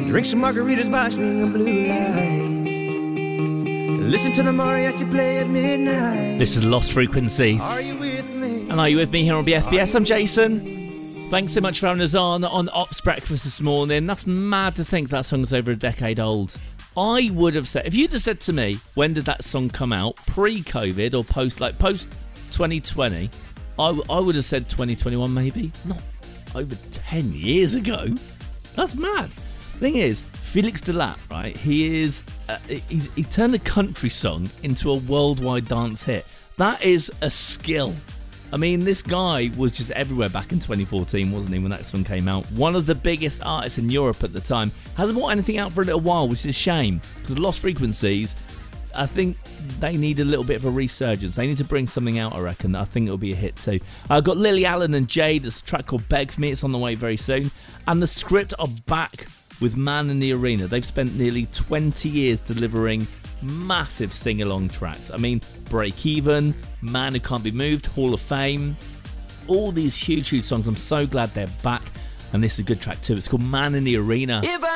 Drink some margaritas by swinging blue lights. Listen to the mariachi play at midnight. This is Lost Frequencies. Are you with me? And are you with me here on BFBS? I'm Jason. Thanks so much for having us on Ops Breakfast this morning. That's mad to think that song's over a decade old. I would have said, if you'd have said to me, when did that song come out, pre-COVID or post 2020, I would have said 2021 maybe. Not over 10 years ago. That's mad. Thing is, Felix Delat, right? He turned a country song into a worldwide dance hit. That is a skill. I mean, this guy was just everywhere back in 2014, wasn't he, when that song came out? One of the biggest artists in Europe at the time. Hasn't brought anything out for a little while, which is a shame. Because Lost Frequencies, I think they need a little bit of a resurgence. They need to bring something out, I reckon. I think it'll be a hit too. I've got Lily Allen and Jade. There's a track called Beg For Me. It's on the way very soon. And The Script are back with Man in the Arena. They've spent nearly 20 years delivering massive sing-along tracks. I mean, Break Even, Man Who Can't Be Moved, Hall of Fame, all these huge songs. I'm so glad they're back, and this is a good track too. It's called Man in the Arena. If I